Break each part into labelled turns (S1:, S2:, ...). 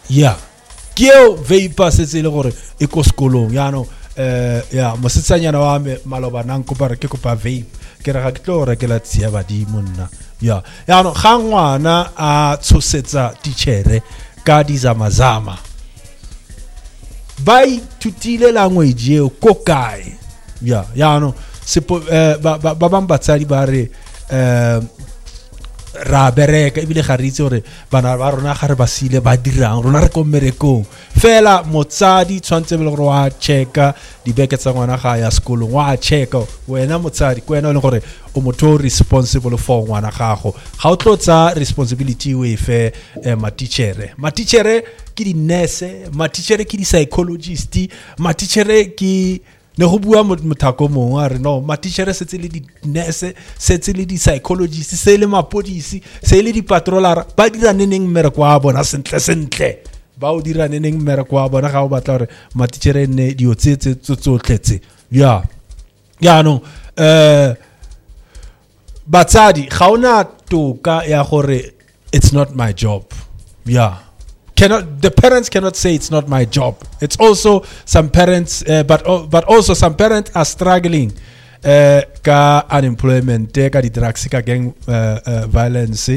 S1: yeah keo veipa setse le gore e ko sekolong yaanong ya mosetsanyana wa me maloba nang kopa re ke kopa vape ke re ga ke tlo re ke la tsia badimo nna ya yaanong ga ngwana a tshosetsa tichere ka dizamazama ba ithutile language eo ko kae ya yaanong ba bang batsadi ba re ra bereka ebile ga re itse gore bana ba rona ga re ba sile ba dirang rona re ko mmerekong fela motsadi tshwantse le gore wa checka dibeke tsa ngwana ga ya sekolong wa checka wena motsadi ke wena o le gore o motho responsible for ngwana gago ga o tlotsa responsibility we fe ma-teachere ke di-nurse ma-teachere ke di-psychologist ma-teachere ke ne go bua mothako mongwe a re no ma-teachere setse le di-nurse setse le di-psychologist se le mapodisi se le di-patrolara ba dira neneng mmereko wa bona sentle ba o dira neneng mmereko wa bona ga o batla gore ma-teachere nne dio tsotletse ya yaanong batsadi ga ona toka ya gore it's not my job the parents cannot say it's not my job. It's also some parents, but also some parents are struggling ka unemployment, ka di drugs, ka gang violence,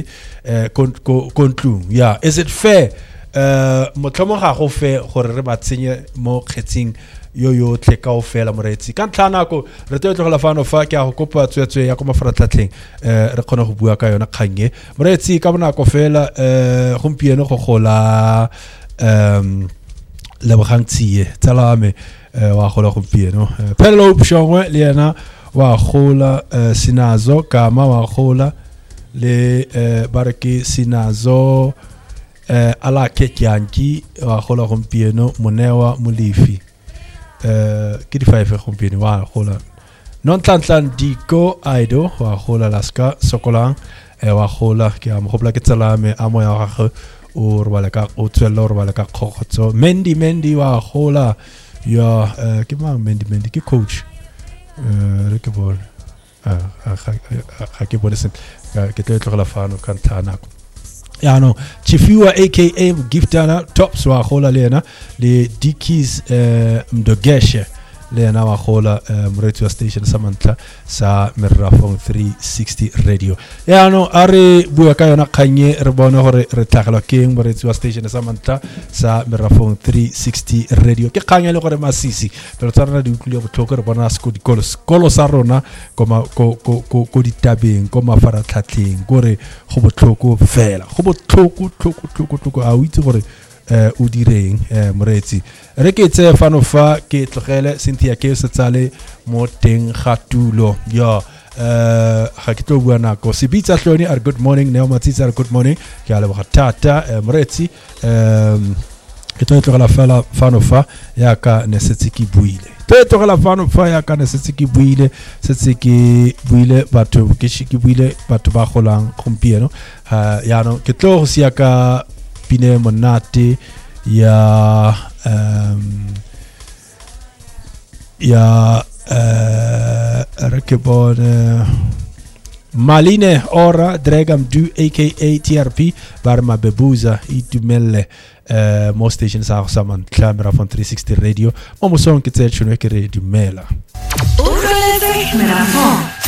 S1: kontlu. Yeah, is it fair? Motlomo ga go fair gore re ba tsenye mo kgetsing yo tle ka o fela moretsi ka ntlana ko re tlogela fano fa ke a go kopa tswetswe ya go mafaratlhatlheng re kgona go bua ka yona kganye moretsi ka bona ko fela gompieno go gola lebogang tsie tsala me wa gola gompieno phelo opshongwe le yena wa gola sinazo kama wa gola le bareke sinazo ala ketyanki wa gola gompieno monewa molifi ke di 5 gompieno wa gola non tlan diko aido wa gola laska sokolang wa gola ke am gopla ke tsala me a mo ya gagwe o re baleka o tswela re baleka khogotso mendi wa gola ya ke mang mendi ke coach re ke bol ga ke bone se ke tlogela fano ka tlana ya no Chifiwa aka Giftana Tops wa gola le yena le Dikis Mdogeshe le yena wa gola radio station Samantha sa Merafong 360 radio ya no are bua ka yona khanye re bona gore re tlhagela keng radio station Samantha sa Merafong 360 radio ke khanya le gore masisi pero tsara di utlile botlhoko re bona sko dikolo sa rona ko ditabeng ko mafaratlhatlheng gore go botlhoko fela go botlhoko a o itse gore o direng moretsi re ke tse fano fa ke tlogele Cynthia ke se tsale mo teng ga tulo ya ga ke tlo bua nako se bitsa hloni are good morning neo matsitsa are good morning ke ale ba tata moretsi ke tlogela fela fano fa ya ka ne setse ki buile tlogela fano fa ya ka ne setse ki buile batho ke shiki buile batho ba golang gompieno ya no ke tlo go sia ka pine monate ya rekebone Maline ora Dregam du aka TRP barma bebuza itumelle mo station sa saman camera van 360 radio mo son ke tse tshone ke re dumela o re le